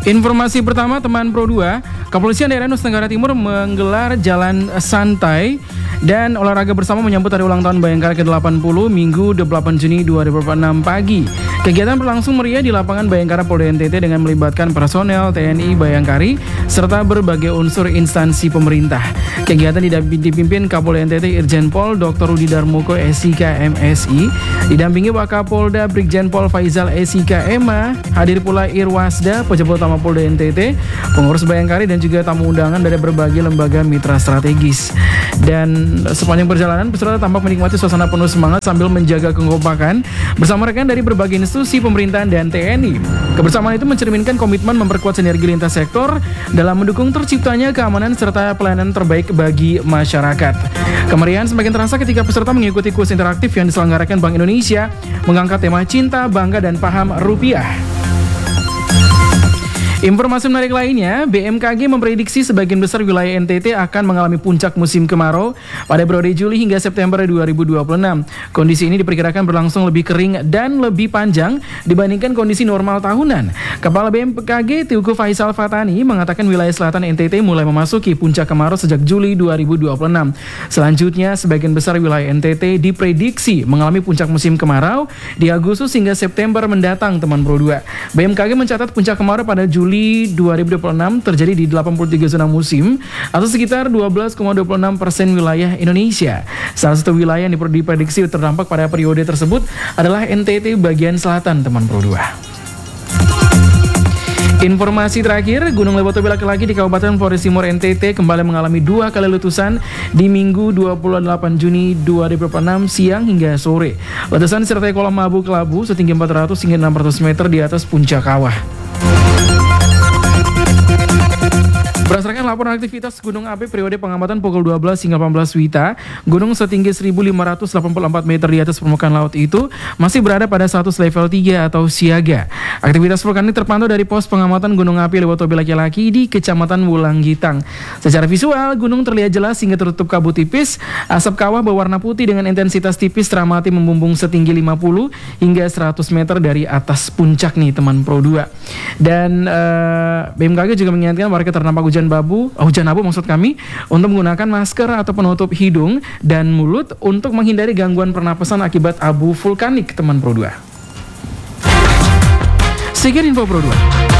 Informasi pertama teman Pro 2, Kepolisian Daerah Nusa Tenggara Timur menggelar jalan santai dan olahraga bersama menyambut hari ulang tahun Bayangkara ke-80 Minggu 28 Juni 2026 pagi. Kegiatan berlangsung meriah di lapangan Bayangkara Polda NTT dengan melibatkan personel TNI Bayangkari serta berbagai unsur instansi pemerintah. Kegiatan dipimpin Kapolda NTT Irjen Pol Dr. Rudi Darmoko SIK MSI, didampingi Wakapolda Brigjen Pol Faizal SIK MA, hadir pula Irwasda, pejabat utama Polda NTT, pengurus Bayangkari dan juga tamu undangan dari berbagai lembaga mitra strategis. Dan sepanjang perjalanan peserta tampak menikmati suasana penuh semangat sambil menjaga kekompakan bersama rekan dari berbagai institusi pemerintahan dan TNI. Kebersamaan itu mencerminkan komitmen memperkuat sinergi lintas sektor dalam mendukung terciptanya keamanan serta pelayanan terbaik bagi masyarakat. Kemeriahan semakin terasa ketika peserta mengikuti kuis interaktif yang diselenggarakan Bank Indonesia mengangkat tema Cinta, Bangga, dan Paham Rupiah. Informasi menarik lainnya, BMKG memprediksi sebagian besar wilayah NTT akan mengalami puncak musim kemarau pada periode Juli hingga September 2026. Kondisi ini diperkirakan berlangsung lebih kering dan lebih panjang dibandingkan kondisi normal tahunan. Kepala BMKG Teuku Faisal Fatani mengatakan wilayah selatan NTT mulai memasuki puncak kemarau sejak Juli 2026. Selanjutnya, sebagian besar wilayah NTT diprediksi mengalami puncak musim kemarau di Agustus hingga September mendatang, teman Pro 2. BMKG mencatat puncak kemarau pada Juli 2026 terjadi di 83 zona musim atau sekitar 12,26% wilayah Indonesia. Salah satu wilayah yang diprediksi terdampak pada periode tersebut adalah NTT bagian selatan, teman Pro 2. Informasi terakhir, Gunung Leubotobi laki-laki di Kabupaten Flores Timur NTT kembali mengalami 2 kali letusan di Minggu 28 Juni 2026 siang hingga sore. Letusan disertai kolom abu kelabu setinggi 400 hingga 600 meter di atas puncak kawah. Berdasarkan laporan aktivitas Gunung Api periode pengamatan pukul 12 hingga 18 WITA, gunung setinggi 1.584 meter di atas permukaan laut itu masih berada pada status level 3 atau siaga. Aktivitas vulkanik terpantau dari pos pengamatan Gunung Api Leubotobi laki-laki di Kecamatan Wulanggitang. Secara visual, gunung terlihat jelas hingga tertutup kabut tipis. Asap kawah berwarna putih dengan intensitas tipis teramati membumbung setinggi 50 hingga 100 meter dari atas puncak nih, teman Pro 2. Dan BMKG juga mengingatkan warga terdampak hujan abu maksud kami, untuk menggunakan masker atau penutup hidung dan mulut untuk menghindari gangguan pernapasan akibat abu vulkanik, teman Pro 2. Sekian info Pro 2.